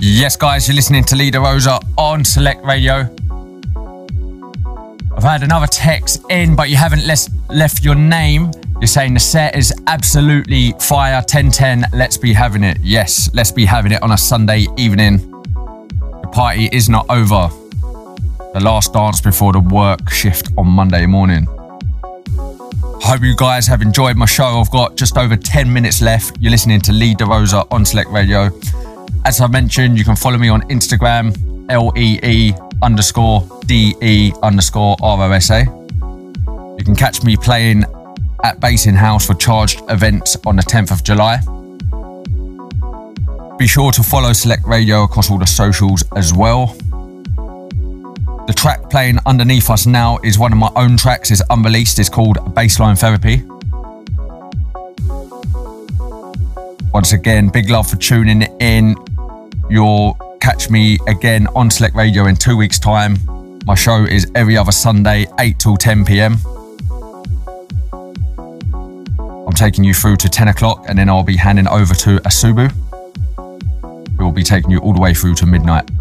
Yes, guys, you're listening to Lee DeRosa on Select Radio. I've had another text in, but you haven't left your name. You're saying the set is absolutely fire, 10-10, let's be having it. Yes, let's be having it on a Sunday evening. The party is not over. The last dance before the work shift on Monday morning. Hope you guys have enjoyed my show. I've got just over 10 minutes left. You're listening to Lee DeRosa on Select Radio. As I mentioned, you can follow me on Instagram, LEE_DE_ROSA. You can catch me playing at Basin House for charged events on the 10th of July. Be sure to follow Select Radio across all the socials as well. The track playing underneath us now is one of my own tracks. It's unreleased. It's called Baseline Therapy. Once again, big love for tuning in. You'll catch me again on Select Radio in 2 weeks' time. My show is every other Sunday, 8 till 10 p.m. I'm taking you through to 10 o'clock and then I'll be handing over to Asubu, who will be taking you all the way through to midnight.